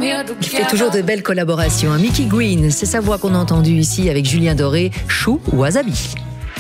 Il fait toujours de belles collaborations. Mickey Green, c'est sa voix qu'on a entendue ici avec Julien Doré, Chou Wasabi.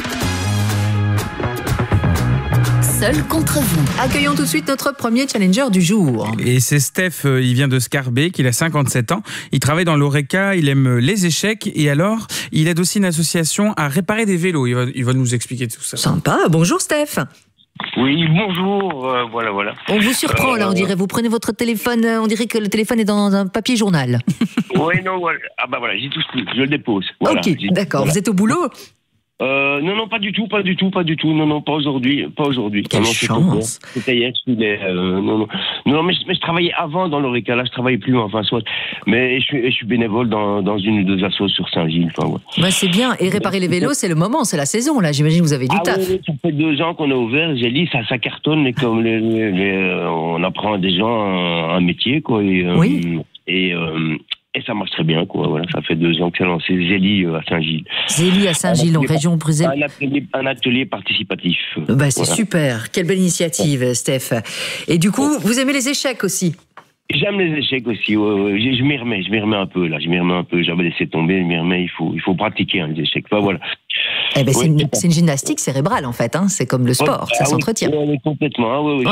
Seul contre vous. Accueillons tout de suite notre premier challenger du jour. Et c'est Steph, il vient de Scarbeck, il a 57 ans. Il travaille dans l'Oreca, il aime les échecs et alors, il aide aussi une association à réparer des vélos. Il va nous expliquer tout ça. Sympa. Bonjour Steph. Oui, bonjour, voilà. On vous surprend là, on dirait. Vous prenez votre téléphone, on dirait que le téléphone est dans un papier journal. Oui, non, voilà. Ah bah voilà, j'y touche plus, je le dépose. Voilà, ok, d'accord. Voilà. Vous êtes au boulot ? Non, pas du tout. Non, pas aujourd'hui. Quelle chance. C'était hier, non, mais je travaillais avant dans l'Oreca, là je travaille plus, enfin soit. Mais je suis bénévole dans une ou deux assos sur Saint-Gilles, enfin ouais. Bah c'est bien, et réparer les vélos, c'est le moment, c'est la saison, là, j'imagine que vous avez du taf. Oui, ça fait 2 ans qu'on a ouvert, j'ai dit, ça cartonne, mais comme on apprend à des gens un métier, quoi, oui. Et ça marche très bien, quoi. Voilà, ça fait 2 ans que c'est lancé. Zélie à Saint-Gilles. Zélie à Saint-Gilles, en région Bruxelles. Un atelier participatif. Bah, c'est super. Quelle belle initiative, Steph. Et du coup, vous aimez les échecs aussi ? J'aime les échecs aussi. Ouais. Je m'y remets un peu, là. J'avais laissé tomber, je m'y remets. Il faut pratiquer, les échecs. Enfin, voilà. Eh ben, c'est une gymnastique cérébrale, en fait. Hein. C'est comme le sport, ça s'entretient. Oui, complètement. Oui.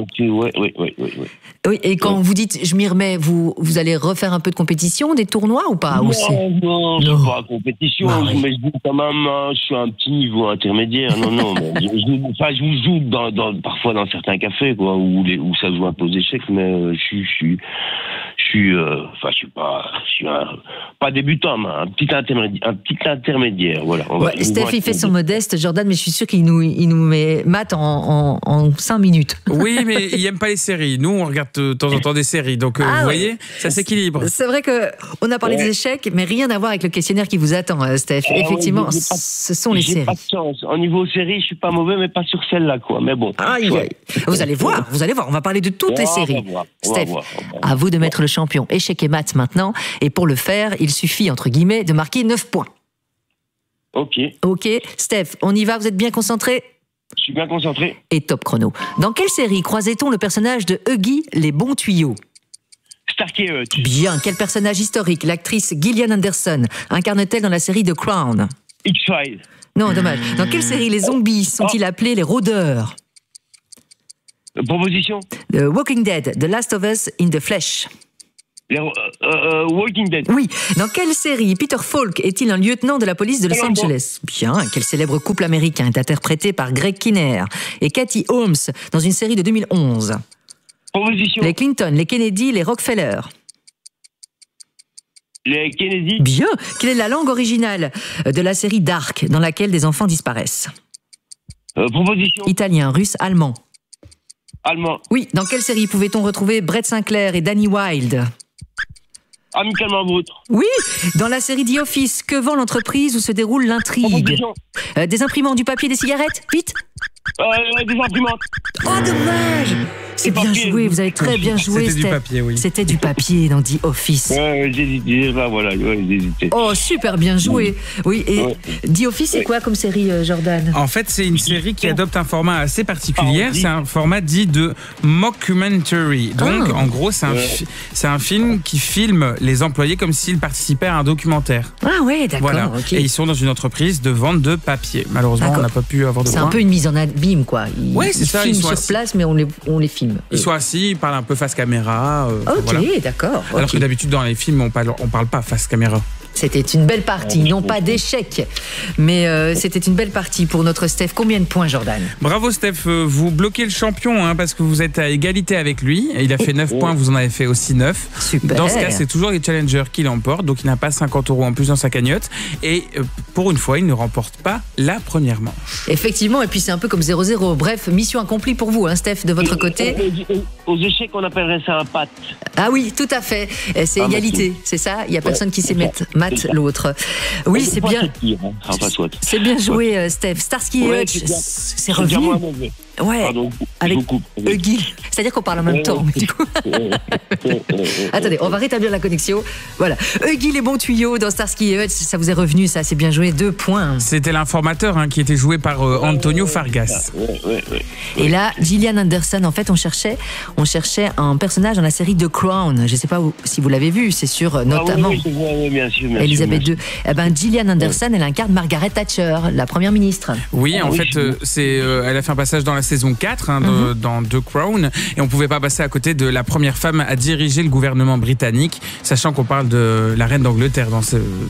Oui, et quand vous dites je m'y remets, vous allez refaire un peu de compétition, des tournois ou pas aussi ? Non, je suis pas en compétition, mais je dis quand même, je suis à un petit niveau intermédiaire. Non, je joue parfois dans certains cafés, quoi, où ça joue un peu aux échecs, mais je suis pas débutant, mais un petit intermédiaire, voilà. Steph, il fait son modeste, Jordan, mais je suis sûr qu'il nous met maths en 5 minutes. Oui, mais il aime pas les séries. Nous, on regarde de temps en temps des séries, donc vous voyez, ça s'équilibre. C'est vrai qu'on a parlé des échecs, mais rien à voir avec le questionnaire qui vous attend, Steph. Effectivement, ce sont les séries. J'ai pas de chance. Au niveau série, je suis pas mauvais, mais pas sur celle-là, quoi. Mais bon. Vous allez voir, on va parler de toutes les séries. Steph, à vous de mettre le champion échecs et maths maintenant, et pour le faire, il suffit, entre guillemets, de marquer 9 points. Ok, Steph, on y va, vous êtes bien concentré ? Je suis bien concentré. Et top chrono. Dans quelle série croisait-on le personnage de Huggy, les bons tuyaux ? Starsky et Hutch. Bien, quel personnage historique l'actrice Gillian Anderson incarne-t-elle dans la série The Crown ? X-Files. Non, dommage. Dans quelle série les zombies sont-ils appelés les rôdeurs ? Proposition. The Walking Dead, The Last of Us in the Flesh. Walking Dead. Oui. Dans quelle série Peter Falk est-il un lieutenant de la police de Los Angeles ? Bien. Quel célèbre couple américain est interprété par Greg Kinnear et Katie Holmes dans une série de 2011 ? Proposition. Les Clinton, les Kennedy, les Rockefeller. Les Kennedy. Bien. Quelle est la langue originale de la série Dark dans laquelle des enfants disparaissent ? Proposition. Italien, russe, allemand. Allemand. Oui. Dans quelle série pouvait-on retrouver Brett Sinclair et Danny Wilde ? Amicalement vôtre. Oui, dans la série The Office, que vend l'entreprise où se déroule l'intrigue ? Des imprimants, du papier, des cigarettes ? Vite ! Des imprimantes. Oh, dommage ! C'est bien joué, vous avez très bien joué. C'était du papier, oui. C'était du papier dans The Office. J'ai hésité. Oh, super bien joué. Oui, et The Office, c'est quoi comme série, Jordan ? En fait, c'est une série qui adopte un format assez particulier. C'est un format dit de mockumentary. Donc, en gros, c'est un film qui filme les employés comme s'ils participaient à un documentaire. Ah ouais, d'accord. Voilà. Okay. Et ils sont dans une entreprise de vente de papier. Malheureusement, on n'a pas pu avoir de C'est un peu une mise en abîme, quoi. Ils filment sur place, mais on les filme. Ils sont assis, ils parlent un peu face caméra. D'accord. Alors que d'habitude, dans les films, on parle pas face caméra. C'était une belle partie, non pas d'échec, mais c'était une belle partie pour notre Steph. Combien de points, Jordan ? Bravo Steph, vous bloquez le champion parce que vous êtes à égalité avec lui. Il a fait 9 points, vous en avez fait aussi 9. Super. Dans ce cas, c'est toujours les challengers qui l'emportent, donc il n'a pas 50 € en plus dans sa cagnotte. Et pour une fois, il ne remporte pas la première manche. Effectivement, et puis c'est un peu comme 0-0. Bref, mission accomplie pour vous, Steph, de votre côté. Aux échecs, on appellerait ça un pat. Ah oui, tout à fait. C'est égalité, c'est ça ? Il n'y a personne qui sait mettre l'autre. Oui, c'est bien. C'est bien joué, Steph. Starsky et Hutch, c'est revenu. Ouais, avec Huggy. C'est-à-dire qu'on parle en même temps. Du coup. Attendez, on va rétablir la connexion. Voilà. Huggy, les bons tuyaux dans Starsky et Hutch, ça vous est revenu, ça, c'est bien joué. 2 points. C'était l'informateur qui était joué par Antonio Fargas. Et là, Gillian Anderson, en fait, on cherchait on cherchait un personnage dans la série The Crown. Je ne sais pas si vous l'avez vu, c'est sûr, notamment oui, bien sûr, Elisabeth II. Eh ben, Gillian Anderson, elle incarne Margaret Thatcher, la première ministre. Oui, en fait, elle a fait un passage dans la saison 4 dans The Crown, et on ne pouvait pas passer à côté de la première femme à diriger le gouvernement britannique, sachant qu'on parle de la reine d'Angleterre dans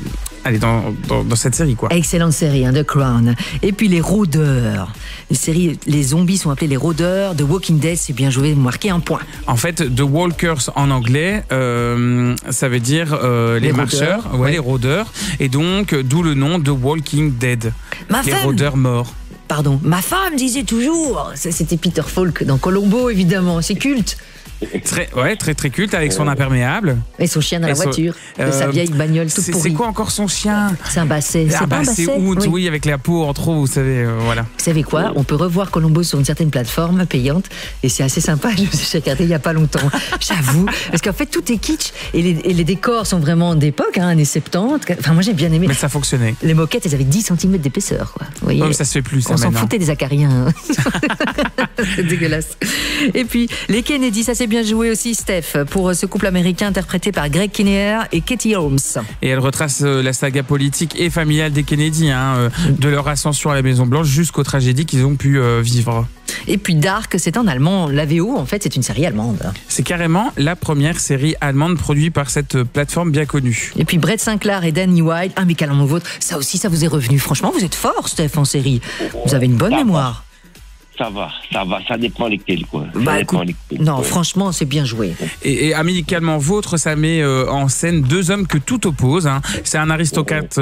cette série, quoi. Excellente série, The Crown. Et puis les rôdeurs. Une série, les zombies sont appelés les rôdeurs. The Walking Dead, c'est bien joué, vous marquez un point. En fait, The Walkers en anglais, ça veut dire les marcheurs, les rôdeurs. Et donc, d'où le nom The Walking Dead. Les rôdeurs morts. Pardon, ma femme disait toujours, c'était Peter Falk dans Columbo, évidemment, c'est culte. Très culte, avec son imperméable. Et son chien dans la voiture, de sa vieille bagnole toute pourrie. C'est quoi encore son chien? C'est un basset. C'est oui, avec la peau en trop, vous savez, voilà. Vous savez quoi? On peut revoir Columbo sur une certaine plateforme payante, et c'est assez sympa, je me suis regardé il n'y a pas longtemps, j'avoue. Parce qu'en fait, tout est kitsch, et les décors sont vraiment d'époque, années 70. Enfin, moi j'ai bien aimé. Mais ça fonctionnait. Les moquettes, elles avaient 10 cm d'épaisseur, quoi. Vous voyez, mais ça se fait plus, ça. On s'en foutait des acariens. C'est dégueulasse. Et puis, les Kennedy, ça c'est bien joué aussi, Steph, pour ce couple américain interprété par Greg Kinnear et Katie Holmes. Et elle retrace la saga politique et familiale des Kennedy, de leur ascension à la Maison-Blanche jusqu'aux tragédies qu'ils ont pu vivre. Et puis Dark, c'est en allemand. La VO, en fait, c'est une série allemande. C'est carrément la première série allemande produite par cette plateforme bien connue. Et puis Brett Sinclair et Danny Wilde, mais calmons vôtre, ça aussi, ça vous est revenu. Franchement, vous êtes fort, Steph, en série. Vous avez une bonne mémoire. Ça va, ça dépend lesquels, quoi. Non, franchement, c'est bien joué. Et Amicalement Vôtre, ça met en scène deux hommes que tout oppose. C'est un aristocrate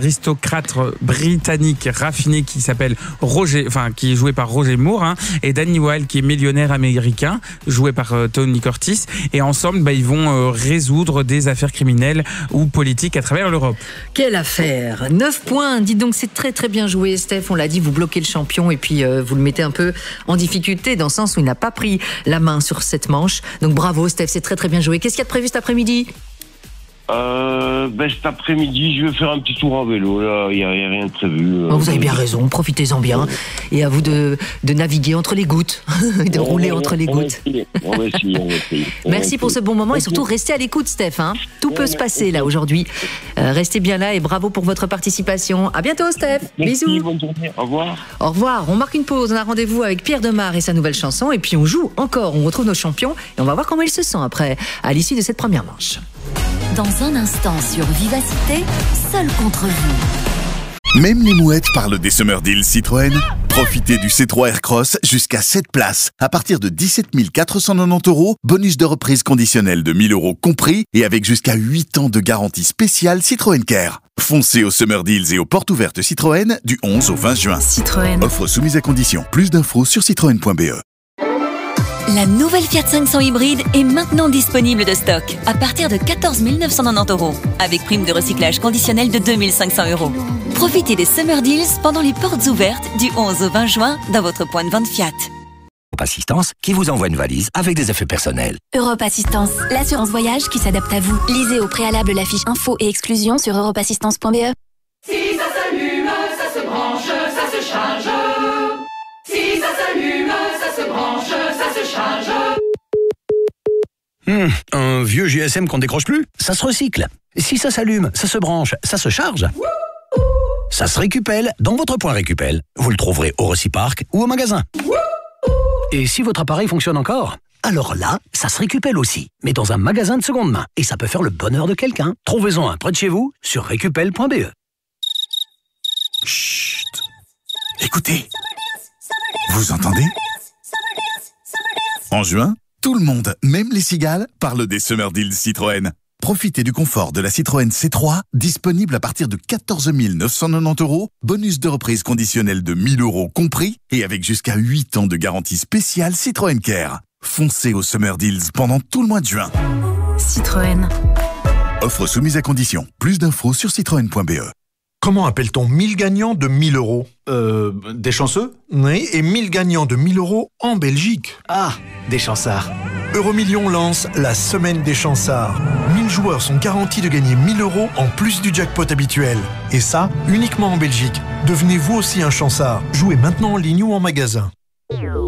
britannique raffiné qui s'appelle qui est joué par Roger Moore, et Danny Wilde, qui est millionnaire américain, joué par Tony Curtis. Et ensemble, ils vont résoudre des affaires criminelles ou politiques à travers l'Europe. Quelle affaire! 9 points, dites donc, c'est très très bien joué, Steph. On l'a dit, vous bloquez le champion et puis vous le mettez un peu en difficulté dans le sens où il n'a pas pris la main sur cette manche. Donc bravo Steph, c'est très très bien joué. Qu'est-ce qu'il y a de prévu cet après-midi? Cet après-midi, je vais faire un petit tour en vélo. Là, il n'y a rien de prévu. Vous avez bien raison, profitez-en bien. Et à vous de naviguer entre les gouttes, de rouler entre les gouttes. On va essayer. Merci pour ce bon moment et surtout restez à l'écoute, Steph. Tout peut se passer là aujourd'hui. Restez bien là et bravo pour votre participation. À bientôt, Steph. Merci, bisous. bonne journée. Au revoir. Au revoir. On marque une pause. On a rendez-vous avec Pierre Demar et sa nouvelle chanson. Et puis on joue encore. On retrouve nos champions et on va voir comment ils se sentent après, à l'issue de cette première manche. Dans un instant sur Vivacité, seul contre vous. Même les mouettes parlent des Summer Deals Citroën. Profitez du C3 Aircross jusqu'à 7 places. À partir de 17 490 €, bonus de reprise conditionnel de 1 000 € compris et avec jusqu'à 8 ans de garantie spéciale Citroën Care. Foncez aux Summer Deals et aux portes ouvertes Citroën du 11 au 20 juin. Citroën. Offre soumise à condition. Plus d'infos sur citroën.be. La nouvelle Fiat 500 hybride est maintenant disponible de stock à partir de 14 990 €, avec prime de recyclage conditionnelle de 2 500 €. Profitez des Summer Deals pendant les portes ouvertes du 11 au 20 juin dans votre point de vente Fiat. Europe Assistance qui vous envoie une valise avec des effets personnels. Europe Assistance, l'assurance voyage qui s'adapte à vous. Lisez au préalable la fiche info et exclusion sur europeassistance.be. Si ça s'allume, ça se branche, ça se charge. Si ça s'allume, ça se branche, ça se charge. Un vieux GSM qu'on décroche plus, ça se recycle. Si ça s'allume, ça se branche, ça se charge. Ça se récupère dans votre point Récupel. Vous le trouverez au Reciparc ou au magasin. Et si votre appareil fonctionne encore, alors là, ça se récupère aussi, mais dans un magasin de seconde main. Et ça peut faire le bonheur de quelqu'un. Trouvez-en un près de chez vous sur récupel.be. Chut. Écoutez. Vous entendez? En juin, tout le monde, même les cigales, parle des Summer Deals Citroën. Profitez du confort de la Citroën C3, disponible à partir de 14 990 €, bonus de reprise conditionnel de 1 000 € compris, et avec jusqu'à 8 ans de garantie spéciale Citroën Care. Foncez aux Summer Deals pendant tout le mois de juin. Citroën. Offre soumise à condition. Plus d'infos sur citroën.be. Comment appelle-t-on 1000 gagnants de 1 000 €? Des chanceux? Oui, et 1000 gagnants de 1 000 € en Belgique. Ah, des chansards. Euromillions lance la semaine des chansards. 1000 joueurs sont garantis de gagner 1 000 € en plus du jackpot habituel. Et ça, uniquement en Belgique. Devenez vous aussi un chansard. Jouez maintenant en ligne ou en magasin.